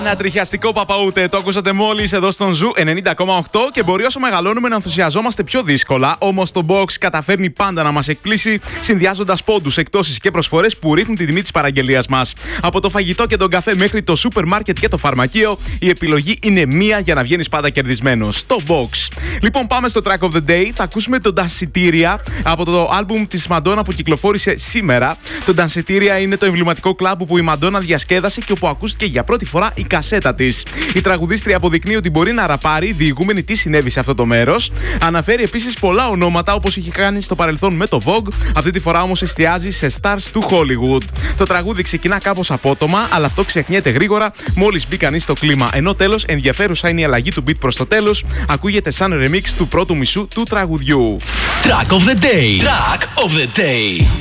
Ένα τριχιαστικό παπαούτε, το ακούσατε μόλις εδώ στον Ζου 90,8 και μπορεί όσο μεγαλώνουμε να ενθουσιαζόμαστε πιο δύσκολα. Όμως το Box καταφέρνει πάντα να μας εκπλήσει, συνδυάζοντας πόντους, εκπτώσεις και προσφορές που ρίχνουν τη τιμή της παραγγελίας μας. Από το φαγητό και τον καφέ μέχρι το σούπερ μάρκετ και το φαρμακείο, η επιλογή είναι μία για να βγαίνεις πάντα κερδισμένος. Το Box. Λοιπόν, πάμε στο track of the day. Θα ακούσουμε το Danceteria από το άλμπουμ της Madonna που κυκλοφόρησε σήμερα. Το Danceteria είναι το εμβληματικό κλαμπ που η Madonna διασκέδασε και όπου ακούστηκε για πρώτη φορά η κασέτα της. Η τραγουδίστρια αποδεικνύει ότι μπορεί να ραπάρει, διηγούμενη τι συνέβη σε αυτό το μέρος. Αναφέρει επίσης πολλά ονόματα όπως είχε κάνει στο παρελθόν με το Vogue. Αυτή τη φορά όμως εστιάζει σε stars του Hollywood. Το τραγούδι ξεκινά κάπως απότομα, αλλά αυτό ξεχνιέται γρήγορα μόλις μπει κανείς στο κλίμα. Ενώ τέλος ενδιαφέρουσα είναι η αλλαγή του beat προς το τέλος. Ακούγεται σαν remix του πρώτου μισού του τραγουδιού. Track of the day. Track of the day.